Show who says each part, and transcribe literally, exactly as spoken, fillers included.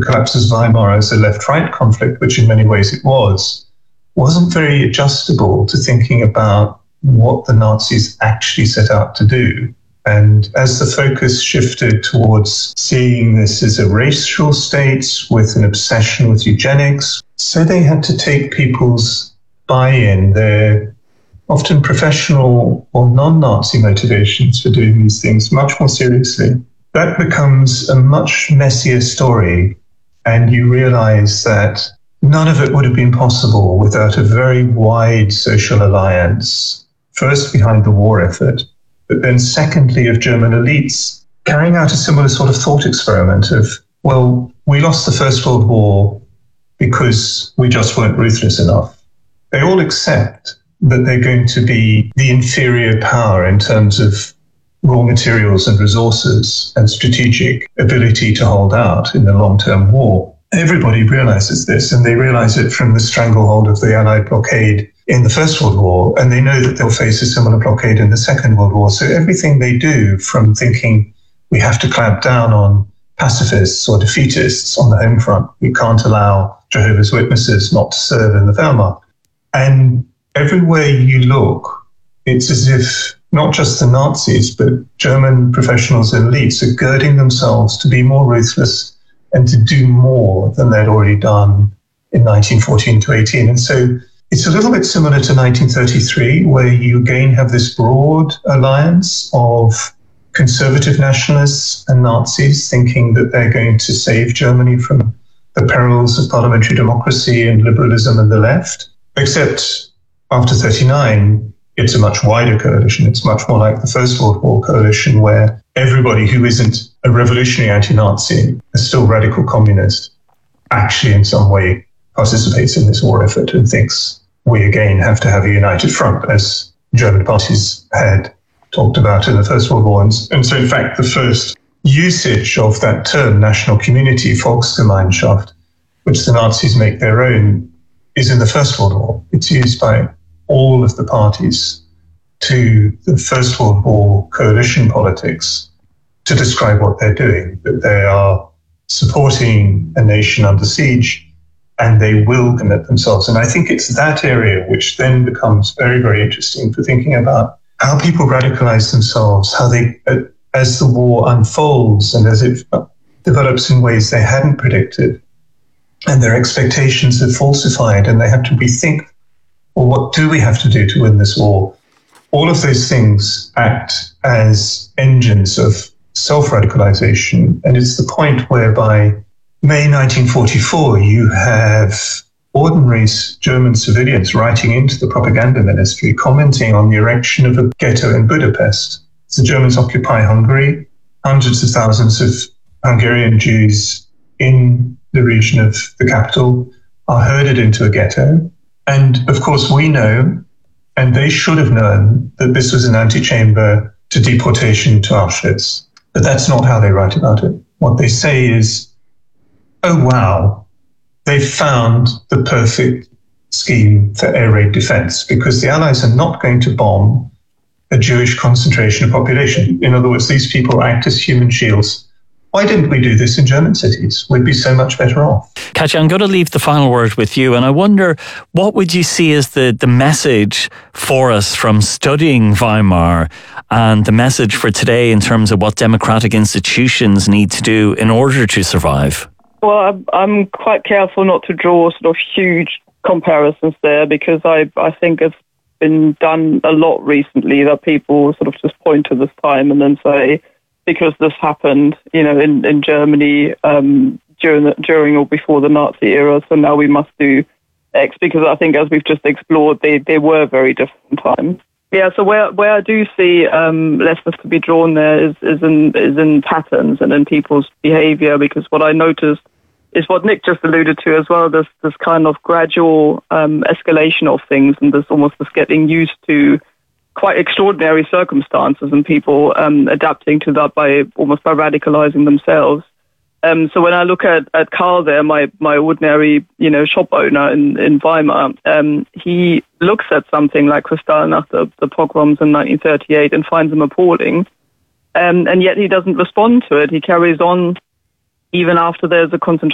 Speaker 1: collapse of Weimar as a left-right conflict, which in many ways it was, wasn't very adjustable to thinking about what the Nazis actually set out to do. And as the focus shifted towards seeing this as a racial state with an obsession with eugenics, so they had to take people's buy-in, their often professional or non-Nazi motivations for doing these things much more seriously. That becomes a much messier story, and you realize that none of it would have been possible without a very wide social alliance, first behind the war effort, but then secondly of German elites carrying out a similar sort of thought experiment of, well, we lost the First World War because we just weren't ruthless enough. They all accept that they're going to be the inferior power in terms of raw materials and resources and strategic ability to hold out in the long-term war. Everybody realizes this, and they realize it from the stranglehold of the Allied blockade in the First World War, and they know that they'll face a similar blockade in the Second World War. So everything they do, from thinking we have to clamp down on pacifists or defeatists on the home front, we can't allow Jehovah's Witnesses not to serve in the Wehrmacht. And everywhere you look, it's as if not just the Nazis, but German professionals and elites are girding themselves to be more ruthless and to do more than they'd already done in nineteen fourteen to eighteen. And so it's a little bit similar to nineteen thirty-three, where you again have this broad alliance of conservative nationalists and Nazis thinking that they're going to save Germany from the perils of parliamentary democracy and liberalism and the left. Except after thirty-nine, it's a much wider coalition. It's much more like the First World War coalition, where everybody who isn't a revolutionary anti-Nazi, a still radical communist, actually in some way participates in this war effort and thinks we again have to have a united front, as German parties had talked about in the First World War. And so, in fact, the first usage of that term, national community, Volksgemeinschaft, which the Nazis make their own, is in the First World War. It's used by all of the parties to the First World War coalition politics to describe what they're doing, that they are supporting a nation under siege and they will commit themselves. And I think it's that area which then becomes very, very interesting for thinking about how people radicalize themselves, how they, as the war unfolds and as it develops in ways they hadn't predicted, and their expectations are falsified and they have to rethink, well, what do we have to do to win this war? All of those things act as engines of self-radicalization. And it's the point where by May nineteen forty-four, you have ordinary German civilians writing into the propaganda ministry, commenting on the erection of a ghetto in Budapest. The Germans occupy Hungary. Hundreds of thousands of Hungarian Jews in the region of the capital are herded into a ghetto. And of course, we know, and they should have known, that this was an antechamber to deportation to Auschwitz. But that's not how they write about it. What they say is, oh, wow, they've found the perfect scheme for air raid defense, because the Allies are not going to bomb a Jewish concentration of population. In other words, these people act as human shields. Why didn't we do this in German cities? We'd be so much better off.
Speaker 2: Katja, I'm going to leave the final word with you, and I wonder, what would you see as the, the message for us from studying Weimar, and the message for today in terms of what democratic institutions need to do in order to survive?
Speaker 3: Well, I'm, I'm quite careful not to draw sort of huge comparisons there, because I, I think it's been done a lot recently that people sort of just point to this time and then say, because this happened, you know, in, in Germany um, during the, during or before the Nazi era, so now we must do X, because I think, as we've just explored, they, they were very different times. Yeah, so where where I do see um, lessons to be drawn there is, is in is in patterns and in people's behaviour, because what I noticed is what Nick just alluded to as well, this this kind of gradual um, escalation of things, and this almost this getting used to quite extraordinary circumstances, and people um, adapting to that by almost by radicalizing themselves. Um, so when I look at, at Karl there, my, my ordinary, you know, shop owner in, in Weimar, um, he looks at something like Kristallnacht, the, the pogroms in nineteen thirty-eight, and finds them appalling. Um, and yet he doesn't respond to it. He carries on even after there's a concentration